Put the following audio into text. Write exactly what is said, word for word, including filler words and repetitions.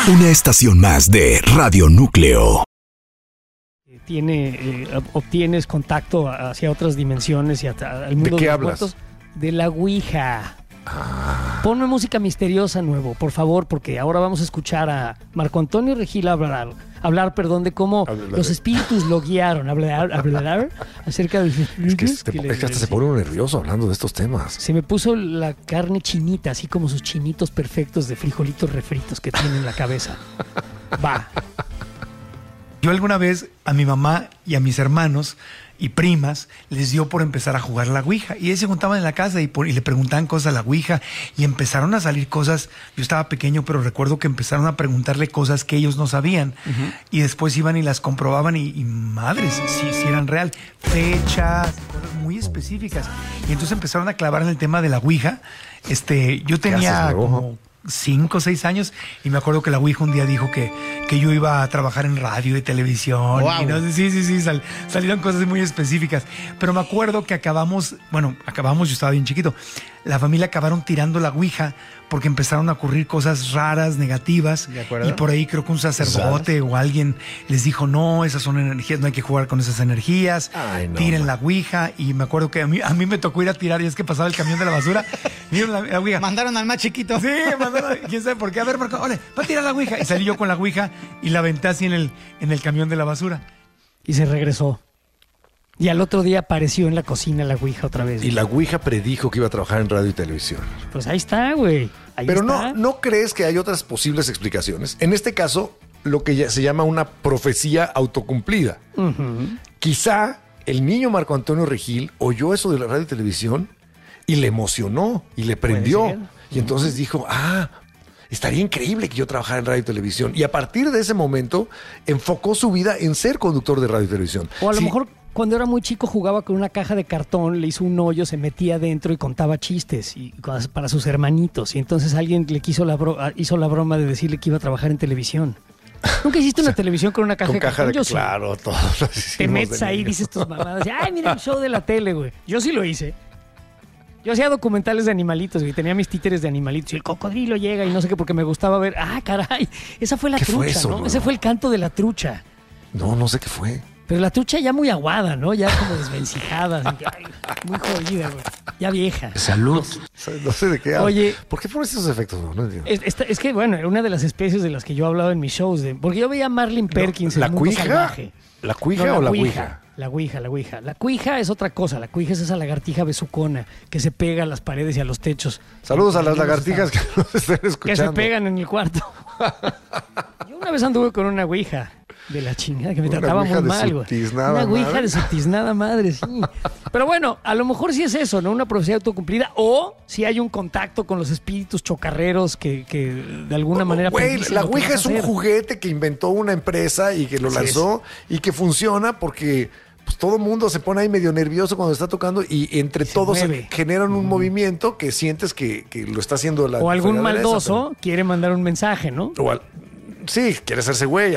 Una estación más de Radio Núcleo. Tiene, eh, obtienes contacto hacia otras dimensiones y hasta al mundo ¿De qué los hablas? muertos. De la Ouija. Ah. Ponme música misteriosa nuevo, por favor, porque ahora vamos a escuchar a Marco Antonio Regil hablar, hablar perdón, de cómo Hablar. los espíritus lo guiaron, hablar, hablar acerca de los Es que, espíritus se- que le- es que hasta le- se pone uno nervioso hablando de estos temas. Se me puso la carne chinita, así como sus chinitos perfectos de frijolitos refritos que tiene en la cabeza. Va. Yo alguna vez a mi mamá y a mis hermanos y primas les dio por empezar a jugar la Ouija. Y ellos se juntaban en la casa y, por- y le preguntaban cosas a la Ouija. Y empezaron a salir cosas. Yo estaba pequeño, pero recuerdo que empezaron a preguntarle cosas que ellos no sabían. Uh-huh. Y después iban y las comprobaban y, y madres, si, si eran real. Fechas, cosas muy específicas. Y entonces empezaron a clavar en el tema de la Ouija. Este, yo tenía haces, luego? como cinco o seis años y me acuerdo que la Ouija un día dijo que, que yo iba a trabajar en radio y televisión. Wow. Y no sé, sí, sí, sí, sal, salieron cosas muy específicas. Pero me acuerdo que acabamos, bueno, acabamos, yo estaba bien chiquito, la familia acabaron tirando la Ouija porque empezaron a ocurrir cosas raras, negativas. ¿De acuerdo? Y por ahí creo que un sacerdote o alguien les dijo, no, esas son energías, no hay que jugar con esas energías. Ay, no, tiren man. la Ouija. Y me acuerdo que a mí, a mí me tocó ir a tirar y es que pasaba el camión de la basura. Miren la, la Ouija. Mandaron al más chiquito. Sí, mandaron, quién sabe por qué. A ver, Marco, ole, va a tirar la Ouija. Y salí yo con la Ouija y la aventé así en el, en el camión de la basura. Y se regresó. Y al otro día apareció en la cocina la Ouija otra vez. Y la Ouija predijo que iba a trabajar en radio y televisión. Pues ahí está, güey. Ahí Pero está. no, ¿no crees que hay otras posibles explicaciones? En este caso, lo que ya se llama una profecía autocumplida. Uh-huh. Quizá el niño Marco Antonio Regil oyó eso de la radio y televisión y le emocionó y le prendió. ser. Y entonces dijo, ah, estaría increíble que yo trabajara en radio y televisión. Y a partir de ese momento enfocó su vida en ser conductor de radio y televisión. O a lo Sí, mejor cuando era muy chico jugaba con una caja de cartón, le hizo un hoyo, se metía adentro y contaba chistes y, para sus hermanitos. Y entonces alguien le quiso la bro- hizo la broma de decirle que iba a trabajar en televisión. ¿Nunca hiciste una televisión con una caja con de caja cartón? de Yo sí. claro, todos lo Te hicimos metes de ahí y niño. dices tus mamadas. y, Ay, mira el show de la tele, güey. Yo sí lo hice. Yo hacía documentales de animalitos, güey. Tenía mis títeres de animalitos. Y el cocodrilo llega y no sé qué, porque me gustaba ver. Ah, caray. Esa fue la ¿Qué trucha, fue eso, ¿no? Rulo? Ese fue el canto de la trucha. No, no sé qué fue. Pero la trucha ya muy aguada, ¿no? Ya como desvencijada. así que, ay, muy jodida, güey. Ya vieja. Salud. No sé de qué hablas. Oye. ¿Por qué pones esos efectos? No, no entiendo. Es, esta- es que, bueno, era una de las especies de las que yo hablaba en mis shows. De, porque yo veía a Marlene Perkins en ¿La el mundo cuija? salvaje. ¿La cuija No, o la ouija. ouija? La ouija, la ouija. La cuija es otra cosa. La cuija es esa lagartija besucona que se pega a las paredes y a los techos. Saludos a las Algunos lagartijas que están- nos estén que escuchando. se pegan en el cuarto. Yo una vez anduve con una ouija de la chingada que me Una trataba ouija muy de mal, su güey. tiznada Una ouija madre. de su tiznada madre, sí. Pero bueno, a lo mejor sí es eso, ¿no? Una profecía autocumplida. O si hay un contacto con los espíritus chocarreros que, que de alguna manera... Güey, predicen la lo que ouija vas es a un hacer. juguete que inventó una empresa y que lo Así lanzó y que funciona porque pues, todo el mundo se pone ahí medio nervioso cuando está tocando y entre Se todos mueve. generan un movimiento que sientes que, que lo está haciendo la O algún fregadera esa, maldoso quiere mandar un mensaje, ¿no? pero- o al- sí, quiere hacerse güey.